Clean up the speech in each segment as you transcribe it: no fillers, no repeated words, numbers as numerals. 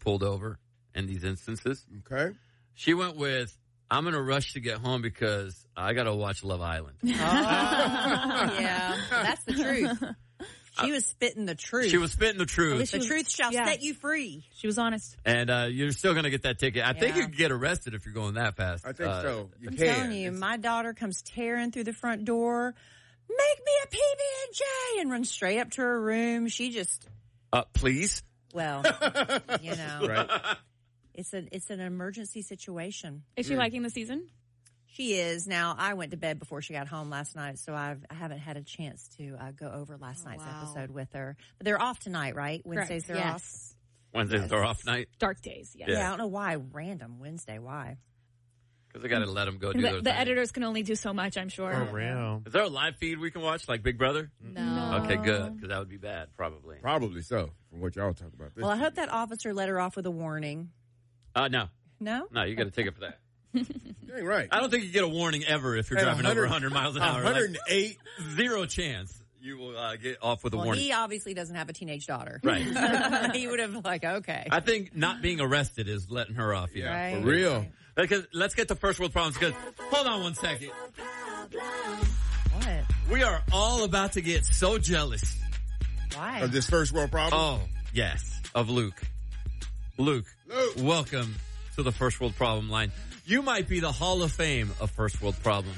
pulled over in these instances. Okay. She went with, I'm in a rush to get home because I got to watch Love Island. Oh, yeah. That's the truth. She was spitting the truth. She was spitting the truth. The truth shall set you free. She was honest. And you're still going to get that ticket. I think you can get arrested if you're going that fast. I think so. I'm telling you, my daughter comes tearing through the front door, make me a PB&J, and runs straight up to her room. She just... please? Well, you know. Right. It's an emergency situation. Is she liking the season? She is. Now, I went to bed before she got home last night, so I haven't had a chance to go over last night's episode with her. But they're off tonight, right? Wednesdays they're off? Wednesdays are off night? Dark days, yeah. I don't know why. Random Wednesday. Why? Because they got to let them go do their thing. The editors can only do so much, I'm sure. For real. Is there a live feed we can watch, like Big Brother? No. Okay, good, because that would be bad, probably. Probably so, from what y'all talk about. Well, I hope that officer let her off with a warning. No. No? No, you got to take it for that. You ain't right. I don't think you get a warning ever if you're driving over 100 miles an hour. 108. Zero chance you will get off with a well, warning. He obviously doesn't have a teenage daughter. Right. He would have okay. I think not being arrested is letting her off. Yeah, right. For real. Because let's get to first world problems. Because hold on one second. What? We are all about to get so jealous. Why? Of this first world problem? Oh, yes. Of Luke. Luke, welcome to the first world problem line. You might be the Hall of Fame of first world problems.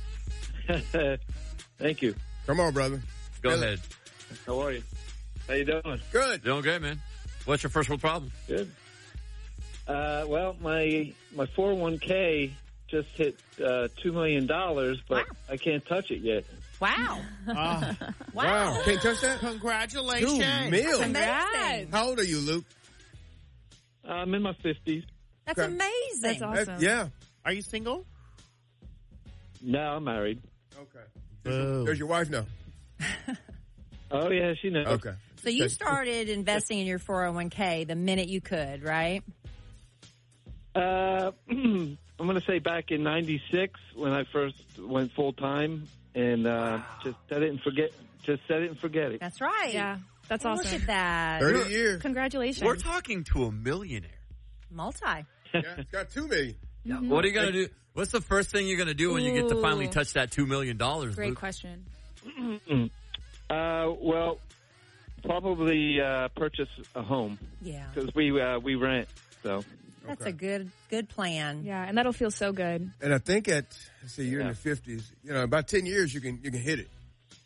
Thank you. Come on, brother. Go ahead. How are you? How you doing? Good. Doing great, man. What's your first world problem? Good. Well, my 401k just hit $2 million, but I can't touch it yet. Wow. Wow. Can't touch that? Congratulations. $2 million. Amazing. How old are you, Luke? I'm in my 50s. That's Okay. amazing. That's awesome. Yeah. Are you single? No, I'm married. Okay. Boo. Does your wife know? Oh, yeah, she knows. Okay. So you started investing in your 401k the minute you could, right? I'm going to say back in 96 when I first went full-time and just set it and forget it. That's right. Yeah, that's Hey, awesome. Look at that. 30 years. Congratulations. We're talking to a millionaire. Multi. Yeah, it's got $2 million. What are you going to do? What's the first thing you're going to do when you get to finally touch that $2 million, Great Luke? question. Well, probably purchase a home. Yeah. Because we rent, so. That's a good plan. Yeah, and that'll feel so good. And I think you're in the 50s, about 10 years you can hit it.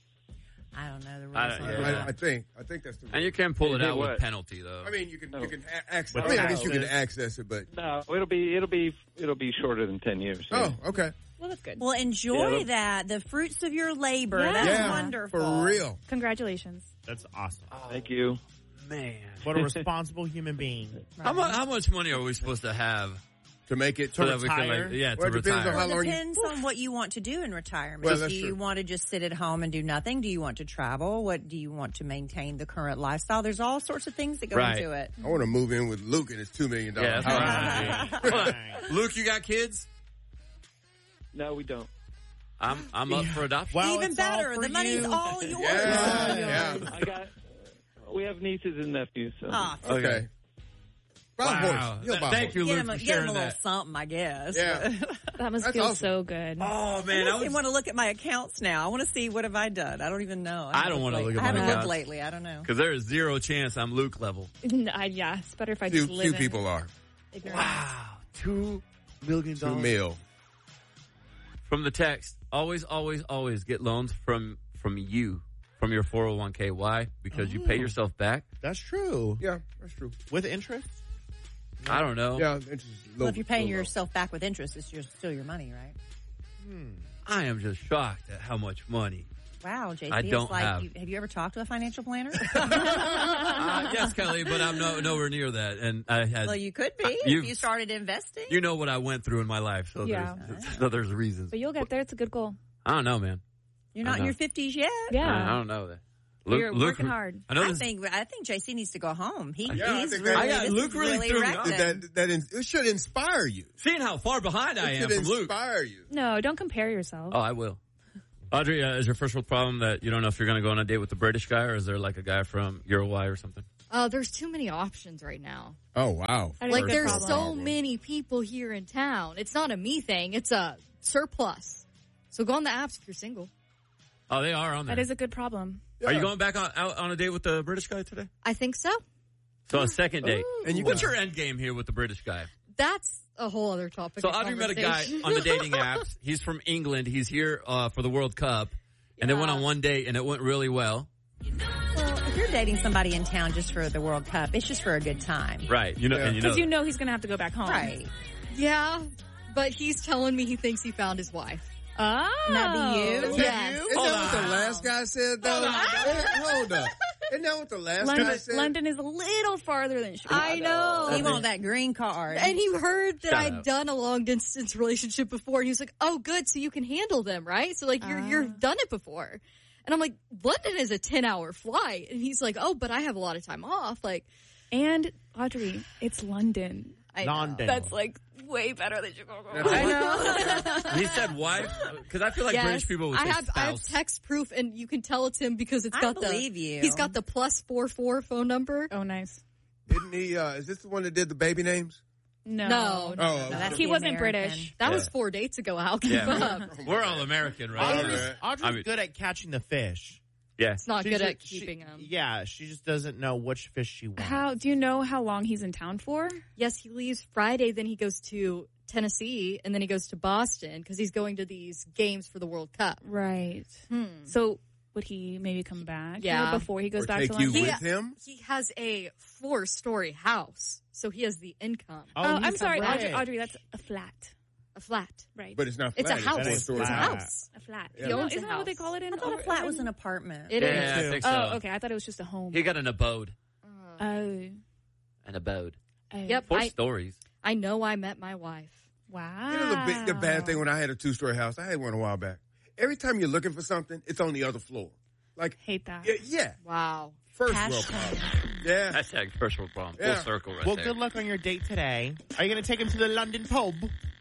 I don't know the rules. I think that's the rule. And you can pull it out what? with penalty, though. I mean, you can access. With I guess you can taxes. access it, but No, it'll be shorter than 10 years. oh, okay, Well, that's good. Well, enjoy Yeah, that. The fruits of your labor. Yeah. That's yeah, wonderful. for real. Congratulations. That's awesome. Thank you. Man. What a responsible human being. How much money are we supposed to have To make it so that we can, retire? to Well, it depends retire? on how Well, long it depends on what you want to do in retirement. Well, that's do you true. want to just sit at home and do nothing? Do you want to travel? What do you want to maintain the current lifestyle? There's all sorts of things that go Right. into it. I want to move in with Luke and his $2 million Yeah, that's house. right. Hold on. Luke, you got kids? No, we don't. I'm up for adoption. Well, Even it's all better. for The money's you. all yours. Yeah. We have nieces and nephews. So. Ah, Okay. Bob Wow. Horse. He'll Bob Thank you, Horse. Luke, for Get him sharing a little that. something, I guess. Yeah. That must That's feel awesome. so good. Oh, I man. just want to look at my accounts now. I want to see what have I done. I don't even know. I don't wanna look at I haven't my looked accounts. lately. I don't know. Because there is zero chance I'm Luke level. Yeah, it's better if I Few just live in people are. ignorance. Wow. $2 million. $2 million. From the text, always get loans from you, from your 401k. Why? Because you pay yourself back? That's true. Yeah, that's true. With interest? I don't know. Yeah, it's just low, Well, if you're paying low. yourself back with interest, it's still your money, right? I am just shocked at how much money. Wow, JC, I don't it's like, have. have you ever talked to a financial planner? Yes, Kelly, but I'm nowhere near that. And I had. Well, you could be if you started investing. You know what I went through in my life, so Yeah. there's reasons. But you'll get there. It's a good goal. I don't know, man. You're not in your 50s yet. Yeah. I don't know that. You're working hard. I know I this. think JC needs to go home. I He's think really, that- this Luke is really threw me wrecked off. him. It should inspire you. Seeing how far behind I It am should from Luke. inspire you. No, don't compare yourself. Oh, I will. Audrey, is your first world problem that you don't know if you're going to go on a date with the British guy, or is there like a guy from Uruguay or something? There's too many options right now. Oh, wow. Like, there's so many people here in town. It's not a me thing. It's a surplus. So go on the apps if you're single. Oh, they are on there. That is a good problem. Yeah. Are you going back out on a date with the British guy today? I think so. So a second date. And what's your end game here with the British guy? That's a whole other topic. So Audrey met a guy on the dating apps. He's from England. He's here for the World Cup. And they went on one date, and it went really well. Well, if you're dating somebody in town just for the World Cup, it's just for a good time. Right. Because you know he's going to have to go back home. Right. Yeah, but he's telling me he thinks he found his wife. Oh. That be you? Yes. Isn't that what the last guy said, though? Hold up. Isn't that what the last guy said? London is a little farther than Chicago. I know. He want that green card. And he heard that I'd done a long-distance relationship before. He was like, oh, good, so you can handle them, right? So, like, you've done it before. And I'm like, London is a 10-hour flight. And he's like, oh, but I have a lot of time off. Like, and, Audrey, it's London. London. That's, like, way better than Chicago. I know. He said wife? Because I feel like British people would say spouse. I have text proof, and you can tell it's him because it's got he's got the +44 phone number. Oh, nice. Didn't he, is this the one that did the baby names? No. He wasn't British. That was 4 dates ago. I'll keep up. We're all American, right? Audrey's good at catching the fish. Yeah. It's not good at keeping them. Yeah, she just doesn't know which fish she wants. Do you know how long he's in town for? Yes, he leaves Friday, then he goes to Tennessee, and then he goes to Boston because he's going to these games for the World Cup. Right. So would he maybe come back before he goes back to London? London? Take you with him? He has a 4-story house, so he has the income. Oh, I'm sorry, Audrey, that's a flat. A flat. Right. But it's not flat. It's a house. It's a house. A flat. Yeah. He owns Isn't a that what house. they call it? I thought a flat was an apartment. It is. I think so. Oh, okay. I thought it was just a home. He got an abode. Oh. An abode. Yep. 4 stories. I know I met my wife. Wow. You know the bad thing when I had a 2-story house? I had one a while back. Every time you're looking for something, it's on the other floor. Like, hate that. Yeah. Wow. First world problem. Yeah. Hashtag first world problem. Yeah. Full circle right Well, there. good luck on your date today. Are you going to take him to the London pub?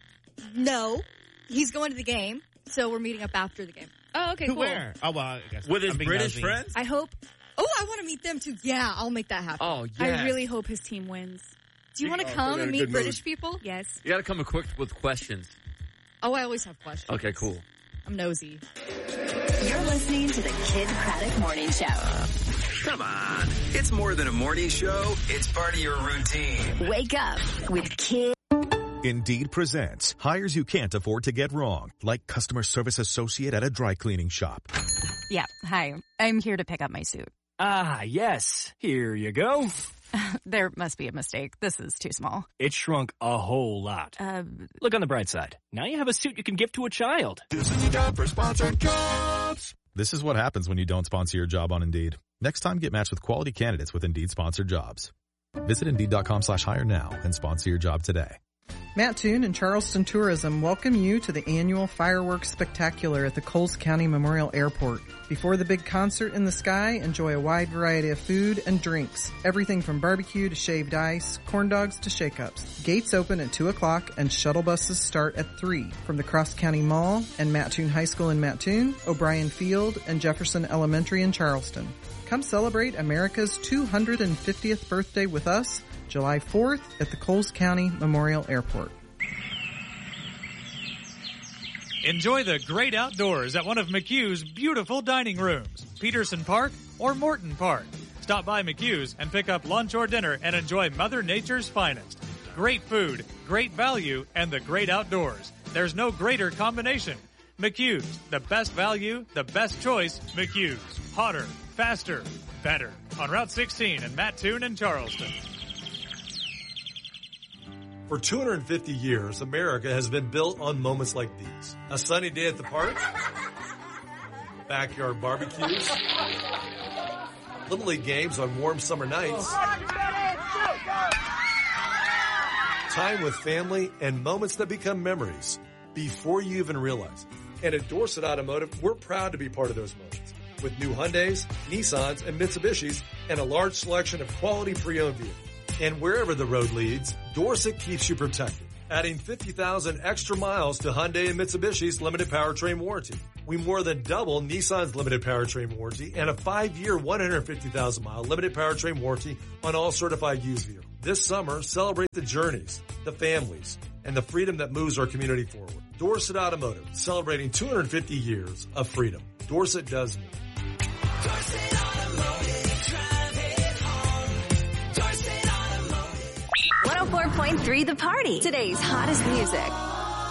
No. He's going to the game, so we're meeting up after the game. Oh, okay, cool. Where? Oh, well, I guess. With his I'm being British nosy. friends? I hope. Oh, I want to meet them too. Yeah, I'll make that happen. Oh, yes. I really hope his team wins. Do you want to come and meet British people? Yes. You got to come equipped with questions. Oh, I always have questions. Okay, cool. I'm nosy. You're listening to the Kid Craddock Morning Show. Come on. It's more than a morning show. It's part of your routine. Wake up with Kid. Indeed presents hires you can't afford to get wrong, like customer service associate at a dry cleaning shop. Yeah, hi. I'm here to pick up my suit. Ah, yes. Here you go. There must be a mistake. This is too small. It shrunk a whole lot. Look on the bright side. Now you have a suit you can give to a child. This is your job for sponsored jobs. This is what happens when you don't sponsor your job on Indeed. Next time, get matched with quality candidates with Indeed sponsored jobs. Visit Indeed.com/hire now and sponsor your job today. Mattoon and Charleston Tourism welcome you to the annual Fireworks Spectacular at the Coles County Memorial Airport. Before the big concert in the sky, enjoy a wide variety of food and drinks. Everything from barbecue to shaved ice, corn dogs to shake-ups. Gates open at 2 o'clock and shuttle buses start at 3. From the Cross County Mall and Mattoon High School in Mattoon, O'Brien Field, and Jefferson Elementary in Charleston. Come celebrate America's 250th birthday with us, July 4th at the Coles County Memorial Airport. Enjoy the great outdoors at one of McHugh's beautiful dining rooms, Peterson Park or Morton Park. Stop by McHugh's and pick up lunch or dinner and enjoy Mother Nature's finest. Great food, great value, and the great outdoors. There's no greater combination. McHugh's, the best value, the best choice, McHugh's. Hotter, faster, better. On Route 16 in Mattoon and Charleston. For 250 years, America has been built on moments like these. A sunny day at the park, backyard barbecues, Little League games on warm summer nights, time with family, and moments that become memories before you even realize it. And at Dorset Automotive, we're proud to be part of those moments. With new Hyundais, Nissans, and Mitsubishis, and a large selection of quality pre-owned vehicles. And wherever the road leads, Dorset keeps you protected. adding 50,000 extra miles to Hyundai and Mitsubishi's limited powertrain warranty. We more than double Nissan's limited powertrain warranty and a 5-year, 150,000-mile limited powertrain warranty on all certified used vehicles. This summer, celebrate the journeys, the families, and the freedom that moves our community forward. Dorset Automotive, celebrating 250 years of freedom. Dorset does more. Dorset Automotive, drive it home. Dorset Automotive. 104.3 The Party. Today's hottest music.